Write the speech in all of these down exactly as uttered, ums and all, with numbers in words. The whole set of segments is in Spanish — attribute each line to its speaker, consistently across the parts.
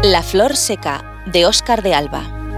Speaker 1: La flor seca, de Óscar de Alba.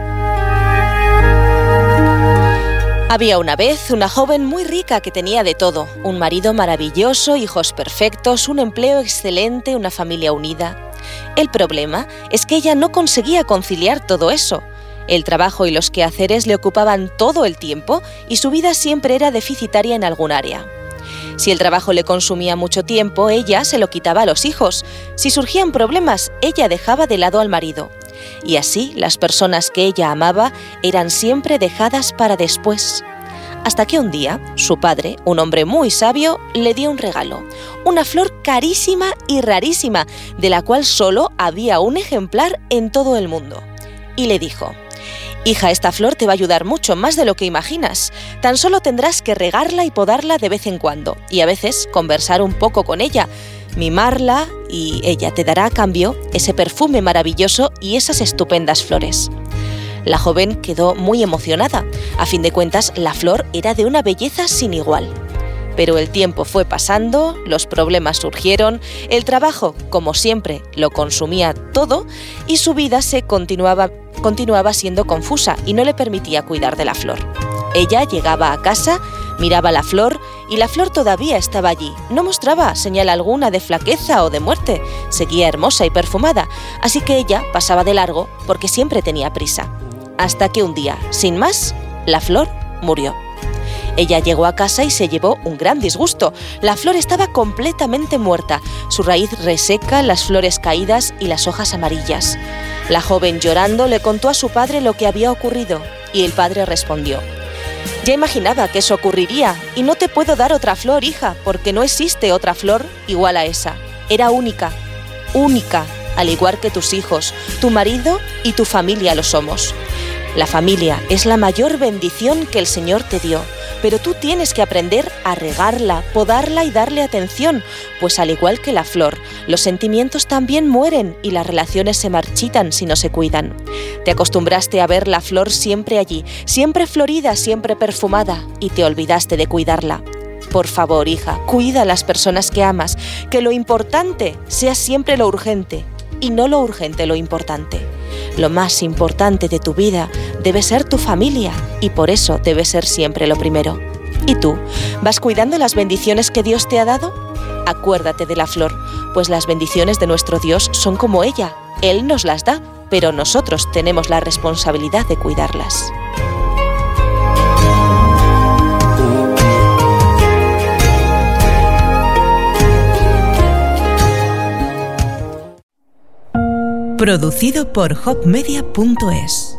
Speaker 1: Había una vez una joven muy rica que tenía de todo: un marido maravilloso, hijos perfectos, un empleo excelente, una familia unida. El problema es que ella no conseguía conciliar todo eso. El trabajo y los quehaceres le ocupaban todo el tiempo y su vida siempre era deficitaria en algún área. Si el trabajo le consumía mucho tiempo, ella se lo quitaba a los hijos. Si surgían problemas, ella dejaba de lado al marido. Y así, las personas que ella amaba eran siempre dejadas para después. Hasta que un día, su padre, un hombre muy sabio, le dio un regalo. Una flor carísima y rarísima, de la cual solo había un ejemplar en todo el mundo. Y le dijo: «Hija, esta flor te va a ayudar mucho, más de lo que imaginas. Tan solo tendrás que regarla y podarla de vez en cuando, y a veces conversar un poco con ella, mimarla, y ella te dará a cambio ese perfume maravilloso y esas estupendas flores». La joven quedó muy emocionada. A fin de cuentas, la flor era de una belleza sin igual. Pero el tiempo fue pasando, los problemas surgieron, el trabajo, como siempre, lo consumía todo y su vida se continuaba, continuaba siendo confusa y no le permitía cuidar de la flor. Ella llegaba a casa, miraba la flor y la flor todavía estaba allí. No mostraba señal alguna de flaqueza o de muerte, seguía hermosa y perfumada, así que ella pasaba de largo porque siempre tenía prisa. Hasta que un día, sin más, la flor murió. Ella llegó a casa y se llevó un gran disgusto. La flor estaba completamente muerta, su raíz reseca, las flores caídas y las hojas amarillas. La joven, llorando, le contó a su padre lo que había ocurrido y el padre respondió: «Ya imaginaba que eso ocurriría y no te puedo dar otra flor, hija, porque no existe otra flor igual a esa. Era única, única, al igual que tus hijos, tu marido y tu familia lo somos. La familia es la mayor bendición que el Señor te dio, pero tú tienes que aprender a regarla, podarla y darle atención, pues al igual que la flor, los sentimientos también mueren y las relaciones se marchitan si no se cuidan. Te acostumbraste a ver la flor siempre allí, siempre florida, siempre perfumada, y te olvidaste de cuidarla. Por favor, hija, cuida a las personas que amas, que lo importante sea siempre lo urgente y no lo urgente lo importante. Lo más importante de tu vida debe ser tu familia y por eso debe ser siempre lo primero. ¿Y tú? ¿Vas cuidando las bendiciones que Dios te ha dado? Acuérdate de la flor, pues las bendiciones de nuestro Dios son como ella. Él nos las da, pero nosotros tenemos la responsabilidad de cuidarlas».
Speaker 2: Producido por hop media punto es.